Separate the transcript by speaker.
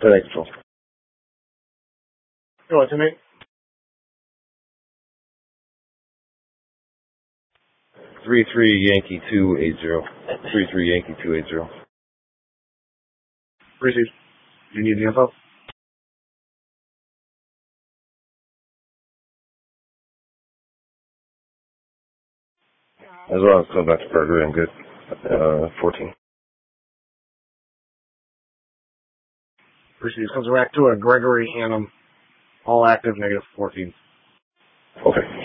Speaker 1: Tonight control.
Speaker 2: Go to me.
Speaker 1: 3-3 Yankee 280. 3-3 Yankee 280.
Speaker 2: Received. Do you need the info?
Speaker 1: As well as come back to Burger, I'm good. 14.
Speaker 2: Received. Comes back to a Gregory Hannum. All active, negative 14.
Speaker 1: Okay.